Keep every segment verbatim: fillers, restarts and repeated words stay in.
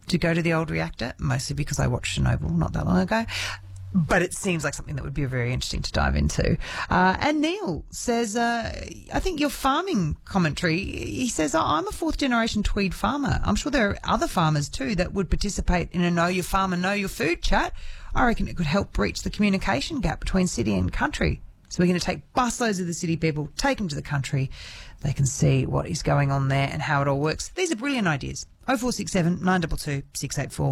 to go to the old reactor, mostly because I watched Chernobyl not that long ago. But it seems like something that would be very interesting to dive into. Uh, and Neil says, uh, I think your farming commentary, he says, oh, I'm a fourth generation Tweed farmer. I'm sure there are other farmers too that would participate in a Know Your Farmer, Know Your Food chat. I reckon it could help breach the communication gap between city and country. So we're going to take busloads of the city people, take them to the country. They can see what is going on there and how it all works. These are brilliant ideas. oh four six seven, nine two two, six eight four.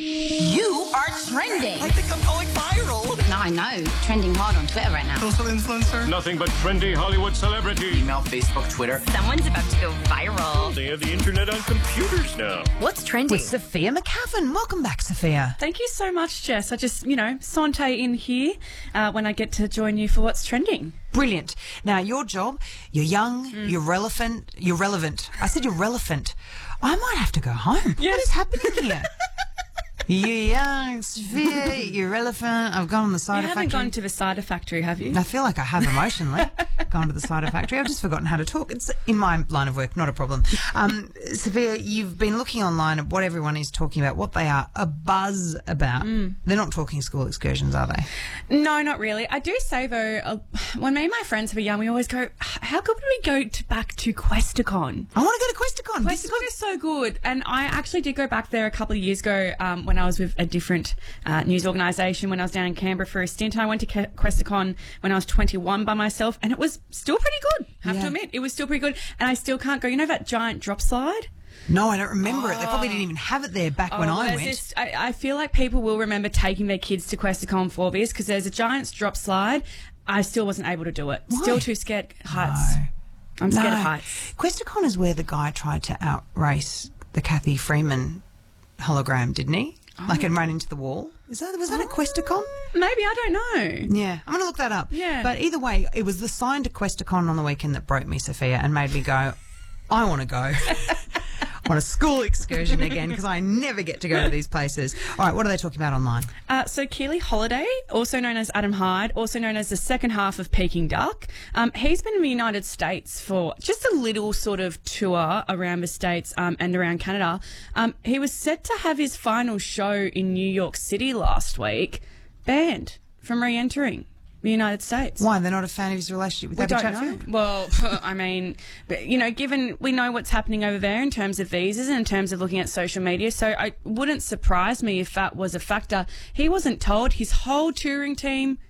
You are trending. I think I'm going viral. No, I know. Trending hard on Twitter right now. Social influencer. Nothing but trendy Hollywood celebrity. Email, Facebook, Twitter. Someone's about to go viral. They have the internet on computers now. What's trending? With Sophia McCavan. Welcome back, Sophia. Thank you so much, Jess. I just, you know, saute in here uh, when I get to join you for What's Trending. Brilliant. Now, your job, you're young, mm. you're relevant, you're relevant. I said you're relevant. I might have to go home. Yes. What is happening here? You're young, Sophia, you're relevant. I've gone on the cider factory. You haven't factory. gone to the cider factory, have you? I feel like I have emotionally gone to the cider factory. I've just forgotten how to talk. It's in my line of work, not a problem. Um, Sophia, you've been looking online at what everyone is talking about, what they are a buzz about. Mm. They're not talking school excursions, are they? No, not really. I do say, though, uh, when me and my friends were young, we always go, how could we go to, back to Questacon? I want to go to Questacon. Questacon is so good. And I actually did go back there a couple of years ago um, when I was with a different uh, news organisation when I was down in Canberra for a stint. I went to Ke- Questacon when I was twenty-one by myself, and it was still pretty good, have yeah. to admit. It was still pretty good, and I still can't go. You know that giant drop slide? No, I don't remember oh. it. They probably didn't even have it there back oh, when I well, went. This, I, I feel like people will remember taking their kids to Questacon for this because there's a giant drop slide. I still wasn't able to do it. Why? Still too scared heights. No. I'm scared no. of heights. Questacon is where the guy tried to outrace the Kathy Freeman hologram, didn't he? Oh. Like and ran into the wall. Is that was that oh. at Questacon? Maybe, I don't know. Yeah, I'm going to look that up. Yeah. But either way, it was the sign to Questacon on the weekend that broke me, Sophia, and made me go, I want to go on a school excursion again because I never get to go to these places. All right, what are they talking about online? Uh, so Keely Holiday, also known as Adam Hyde, also known as the second half of Peking Duck, um, he's been in the United States for just a little sort of tour around the States um, and around Canada. Um, he was set to have his final show in New York City last week, banned from re-entering the United States. Why? They're not a fan of his relationship with we Abby don't Chatfield? know. Well, I mean, you know, given we know what's happening over there in terms of visas and in terms of looking at social media, so it wouldn't surprise me if that was a factor. He wasn't told. His whole touring team